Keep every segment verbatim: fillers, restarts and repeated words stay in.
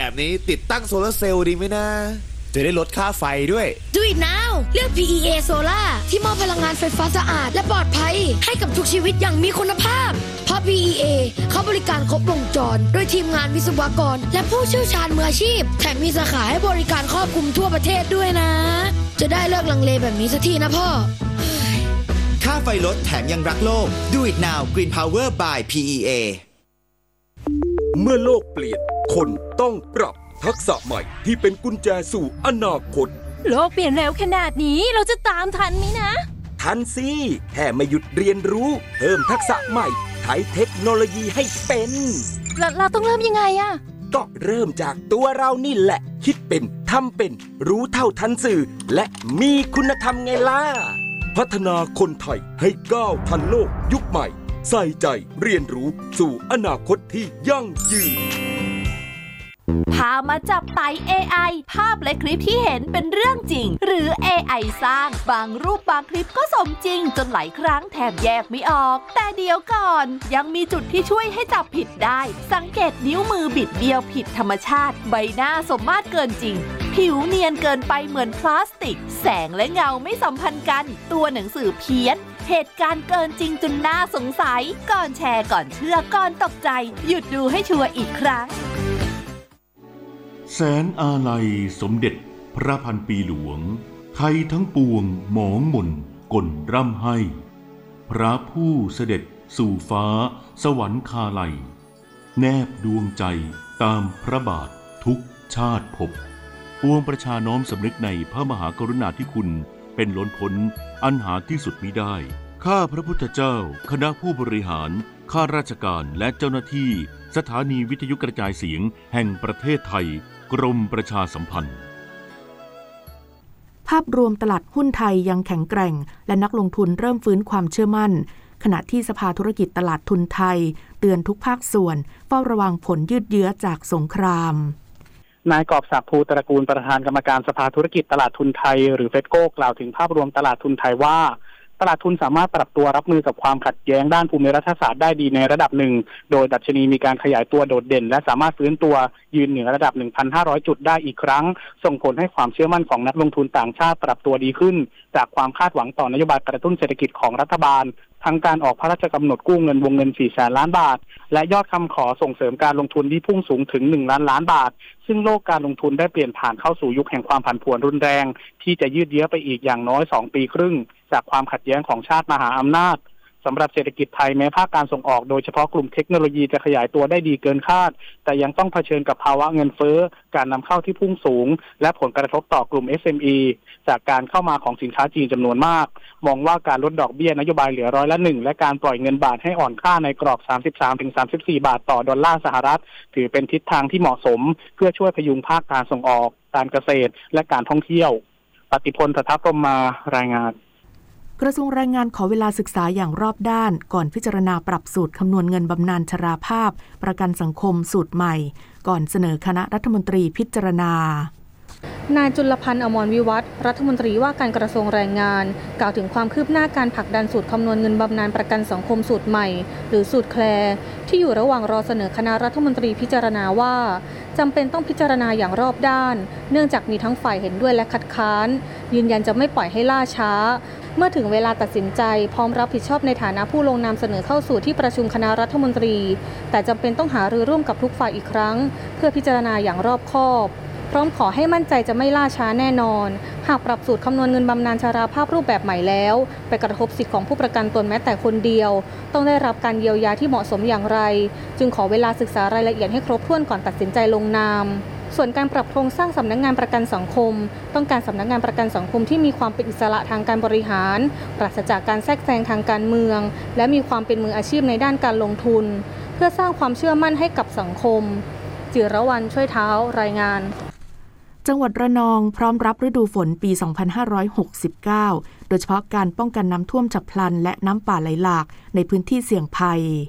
แบบนี้ติดตั้งโซลาร์เซลล์ดีไหมนะจะได้ลดค่าไฟด้วย Do it now เลือก พี อี เอ Solar ที่มอบพลังงานไฟฟ้าสะอาดและปลอดภัยให้กับทุกชีวิตอย่างมีคุณภาพเพราะ พี อี เอ เขาบริการครบวงจรด้วยทีมงานวิศวกรและผู้เชี่ยวชาญมืออาชีพแถมมีสาขาให้บริการครอบคลุมทั่วประเทศด้วยนะจะได้เลิกลังเลแบบนี้สักทีนะพ่อค่าไฟลดแถมยังรักโลก Do it now Green Power by พี อี เอเมื่อโลกเปลี่ยนคนต้องปรับทักษะใหม่ที่เป็นกุญแจสู่อนาคตโลกเปลี่ยนเร็วขนาดนี้เราจะตามทันไหมนะทันสิแค่ไม่หยุดเรียนรู้เพิ่มทักษะใหม่ใช้เทคโนโลยีให้เป็นเราเราต้องเริ่มยังไงอะก็เริ่มจากตัวเรานี่แหละคิดเป็นทำเป็นรู้เท่าทันสื่อและมีคุณธรรมไงล่ะพัฒนาคนไทยให้ก้าวทันโลกยุคใหม่ใส่ใจเรียนรู้สู่อนาคตที่ยั่งยืนพามาจับไต่ เอ ไอ ภาพและคลิปที่เห็นเป็นเรื่องจริงหรือ เอ ไอ สร้างบางรูปบางคลิปก็สมจริงจนหลายครั้งแทบแยกไม่ออกแต่เดี๋ยวก่อนยังมีจุดที่ช่วยให้จับผิดได้สังเกตนิ้วมือบิดเบี้ยวผิดธรรมชาติใบหน้าสมมาตรเกินจริงผิวเนียนเกินไปเหมือนพลาสติกแสงและเงาไม่สัมพันธ์กันตัวหนังสือเพี้ยนเหตุการณ์เกินจริงจนน่าสงสัยก่อนแชร์ก่อนเชื่อก่อนตกใจหยุดดูให้ชัวร์อีกครั้งแสนอาลัยสมเด็จพระพันปีหลวงไทยทั้งปวงหมองหม่นก่นร่ำให้พระผู้เสด็จสู่ฟ้าสวรรคาลัยแนบดวงใจตามพระบาททุกชาติภพปวงประชาน้อมสำนึกในพระมหากรุณาธิคุณเป็นล้นพ้นอันหาที่สุดมิได้ข้าพระพุทธเจ้าคณะผู้บริหารข้าราชการและเจ้าหน้าที่สถานีวิทยุกระจายเสียงแห่งประเทศไทยกรมประชาสัมพันธ์ภาพรวมตลาดหุ้นไทยยังแข็งแกร่งและนักลงทุนเริ่มฟื้นความเชื่อมั่นขณะที่สภาธุรกิจตลาดทุนไทยเตือนทุกภาคส่วนเฝ้าระวังผลยืดเยื้อจากสงครามนายกอบศักดิ์ภูตระกูลประธานกรรมการสภาธุรกิจตลาดทุนไทยหรือเฟดโก้กล่าวถึงภาพรวมตลาดทุนไทยว่าตลาดทุนสามารถปรับตัวรับมือกับความขัดแย้งด้านภูมิรัฐศาสตร์ได้ดีในระดับหนึ่งโดยดัชนีมีการขยายตัวโดดเด่นและสามารถฟื้นตัวยืนเหนือระดับ หนึ่งพันห้าร้อย จุดได้อีกครั้งส่งผลให้ความเชื่อมั่นของนักลงทุนต่างชาติปรับตัวดีขึ้นจากความคาดหวังต่อนโยบายกระตุ้นเศรษฐกิจของรัฐบาลทั้งการออกพระราชกำหนดกู้เงินวงเงินสี่แสนล้านบาทและยอดคำขอส่งเสริมการลงทุนที่พุ่งสูงถึงหนึ่งล้านล้านบาทซึ่งโลกการลงทุนได้เปลี่ยนผ่านเข้าสู่ยุคแห่งความผันผวนรุนแรงที่จะยืดเยื้อไปอีกอย่างน้อยสองปีครึ่งจากความขัดแย้งของชาติมหาอำนาจสำหรับเศรษฐกิจไทยแม้ภาคการส่งออกโดยเฉพาะกลุ่มเทคโนโลยีจะขยายตัวได้ดีเกินคาดแต่ยังต้องเผชิญกับภาวะเงินเฟ้อการนำเข้าที่พุ่งสูงและผลกระทบต่อกลุ่ม เอส เอ็ม อี จากการเข้ามาของสินค้าจีนจำนวนมากมองว่าการลดดอกเบี้ยนโยบายเหลือร้อยละหนึ่งและการปล่อยเงินบาทให้อ่อนค่าในกรอบ สามสิบสามถึงสามสิบสี่ บาทต่อดอลลาร์สหรัฐถือเป็นทิศทางที่เหมาะสมเพื่อช่วยพยุงภาคการส่งออกการเกษตรและการท่องเที่ยวปฏิพล ทัพพรหมมารายงานกระทรวงแรงงานขอเวลาศึกษาอย่างรอบด้านก่อนพิจารณาปรับสูตรคำนวณเงินบำนาญชราภาพประกันสังคมสูตรใหม่ก่อนเสนอคณะรัฐมนตรีพิจารณานายจุลพันธ์อมรวิวัฒน์รัฐมนตรีว่าการกระทรวงแรงงานกล่าวถึงความคืบหน้าการผลักดันสูตรคำนวณเงินบำนาญประกันสังคมสูตรใหม่หรือสูตรแคลร์ที่อยู่ระหว่างรอเสนอคณะรัฐมนตรีพิจารณาว่าจำเป็นต้องพิจารณาอย่างรอบด้านเนื่องจากมีทั้งฝ่ายเห็นด้วยและคัดค้านยืนยันจะไม่ปล่อยให้ล่าช้าเมื่อถึงเวลาตัดสินใจพร้อมรับผิดชอบในฐานะผู้ลงนามเสนอเข้าสู่ที่ประชุมคณะรัฐมนตรีแต่จำเป็นต้องหารือร่วมกับทุกฝ่ายอีกครั้งเพื่อพิจารณาอย่างรอบคอบพร้อมขอให้มั่นใจจะไม่ล่าช้าแน่นอนหากปรับสูตรคำนวณเงินบำนาญชราภาพรูปแบบใหม่แล้วไปกระทบสิทธิของผู้ประกันตนแม้แต่คนเดียวต้องได้รับการเยียวยาที่เหมาะสมอย่างไรจึงขอเวลาศึกษารายละเอียดให้ครบถ้วนก่อนตัดสินใจลงนามส่วนการปรับโครงสร้างสำนักงานประกันสังคมต้องการสำนักงานประกันสังคมที่มีความเป็นอิสระทางการบริหารปราศจากการแทรกแซงทางการเมืองและมีความเป็นมืออาชีพในด้านการลงทุนเพื่อสร้างความเชื่อมั่นให้กับสังคมจิรวรรณช่วยเท้ารายงานจังหวัดระนองพร้อมรับฤดูฝนปี สองพันห้าร้อยหกสิบเก้า โดยเฉพาะการป้องกันน้ำท่วมฉับพลันและน้ำป่าไหลหลากในพื้นที่เสี่ยงภัย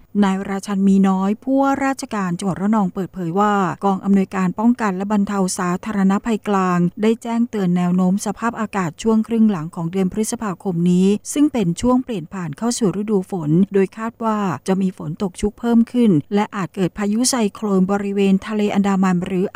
นายราชันมีน้อยผู้ว่าราชการจังหวัดระนองเปิดเผยว่ากองอำนวยการป้องกันและบรรเทาสาธารณภัยกลางได้แจ้งเตือนแนวโน้มสภาพอากาศช่วงครึ่งหลังของเดือนพฤษภาคมนี้ซึ่งเป็นช่วงเปลี่ยนผ่านเข้าสู่ฤดูฝนโดยคาดว่าจะมีฝนตกชุกเพิ่มขึ้นและอาจเกิดพายุไซโคลนบริเวณทะเลอันดามันหรือ